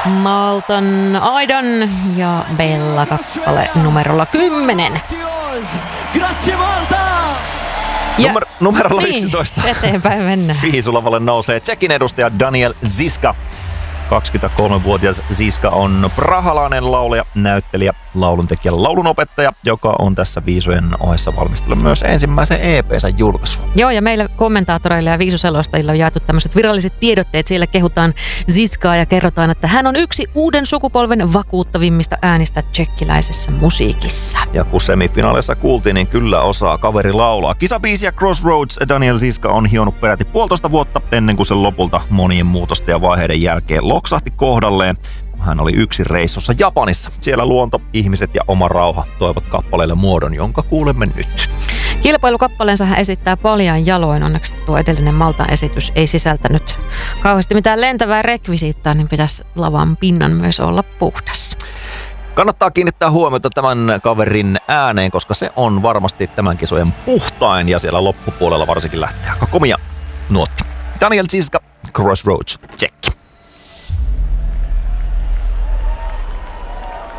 Malton Aidan ja Bella kappale numerolla 10. Grazie Malta! Numerolla 11. Eteenpäin mennään. Viisulavalle nousee Tšekin edustaja Daniel Žižka. 23-vuotias Žižka on prahalainen laulaja, näyttelijä, lauluntekijä, laulunopettaja, joka on tässä viisujen ohessa valmistellut myös ensimmäisen EP-sä julkaisua. Joo, ja meille kommentaattoreille ja viisuselostajille on jaettu tämmöiset viralliset tiedotteet. Siellä kehutaan Žižkaa ja kerrotaan, että hän on yksi uuden sukupolven vakuuttavimmista äänistä tšekkiläisessä musiikissa. Ja kun semifinaaleissa kuultiin, niin kyllä osaa kaveri laulaa. Kisabiisiä Crossroads Daniel Žižka on hionut peräti 1,5 vuotta ennen kuin se lopulta monien muutosten ja vaiheiden jälkeen loksahti kohdalleen. Hän oli yksin reissussa Japanissa. Siellä luonto, ihmiset ja oma rauha toivat kappaleelle muodon, jonka kuulemme nyt. Kilpailukappaleensa hän esittää paljain jaloin. Onneksi tuo edellinen Maltan esitys ei sisältänyt kauheasti mitään lentävää rekvisiittaa, niin pitäisi lavan pinnan myös olla puhdas. Kannattaa kiinnittää huomiota tämän kaverin ääneen, koska se on varmasti tämän kisojen puhtain ja siellä loppupuolella varsinkin lähtee aika komia nuotti. Daniel Žižka, Crossroads, check.